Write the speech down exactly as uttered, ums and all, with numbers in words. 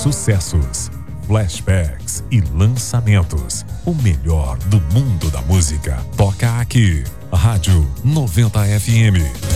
sucessos, flashbacks e lançamentos. O melhor do mundo da música toca aqui. Rádio noventa F M.